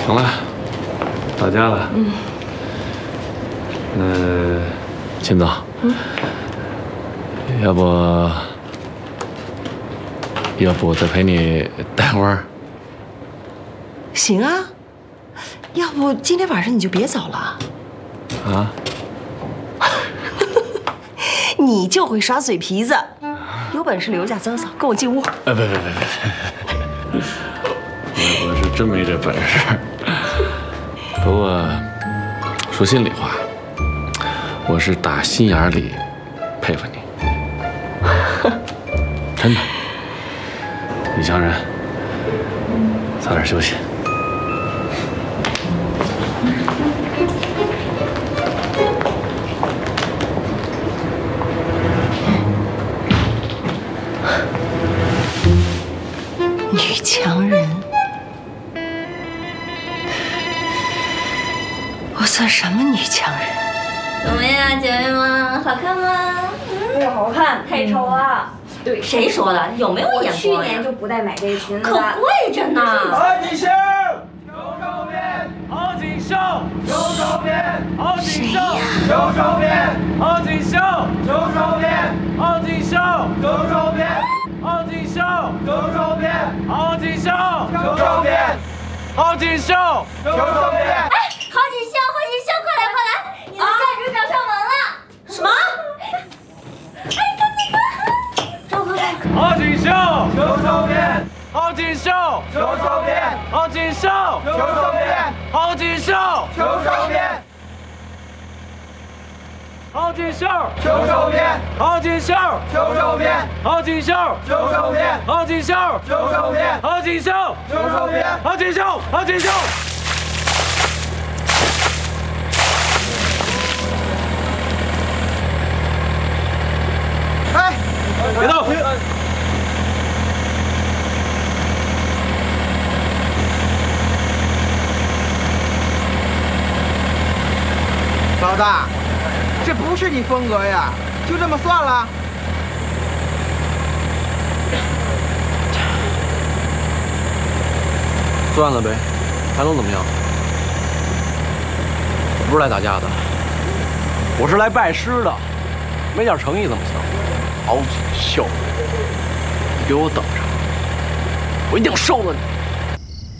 行了，到家了。秦总，要不我再陪你待会儿？ 行啊，要不今天晚上你就别走了。 啊？ 你就会耍嘴皮子，有本事留下曾嫂跟我进屋。 别！我是真没这本事。不过说心里话，我是打心眼里佩服你，真的。女强人，早点休息。 女强人，我算什么女强人？ 怎么样，姐妹们，好看吗？ 不好看，太丑了。 对，谁说的？有没有眼光呀？ 我去年就不带买这个裙子可贵着呢。 好景秀，周周边，好景秀，周周边，好景秀，周周边，好景秀，周周边，好景秀，周周边，好景秀，周周边，好景秀，周周边，好景秀，周周边。 哎，好景秀，快来！你的站主找上门了。什么？哎，看！赵哥， 好景秀，周周边，好景秀，周周边，好景秀，周周边，好景秀，周周边。好景秀，周周边，好景秀，周周边，好景秀，周周边，好景秀，周周边，好景秀，周周边，好景秀，好景秀。 哎， 别动！ 老大，这不是你风格呀，就这么算了。 算了呗，还能怎么样？我不是来打架的，我是来拜师的，没点诚意怎么行？好景秀，你给我等着，我一定收了你。